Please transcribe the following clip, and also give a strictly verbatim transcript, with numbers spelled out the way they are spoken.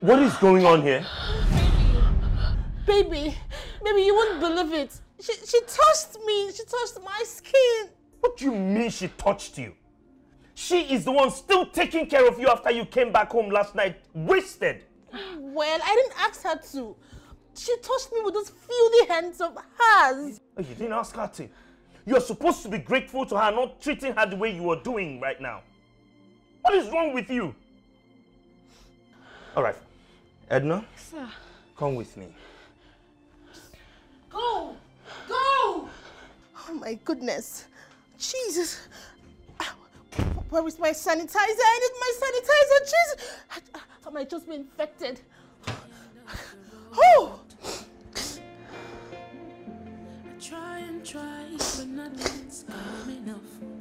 What is going on here? Baby, baby, you wouldn't believe it. She, she touched me. She touched my skin. What do you mean she touched you? She is the one still taking care of you after you came back home last night, wasted. Well, I didn't ask her to. She touched me with those filthy hands of hers. Oh, you didn't ask her to. You're supposed to be grateful to her, not treating her the way you are doing right now. What is wrong with you? All right, Edna, Sir. Come with me. Go! Go! Oh my goodness. Jesus. Where is my sanitizer? I need my sanitizer. Jesus. I, I might just be infected. Oh! I try and try, but nothing's coming off.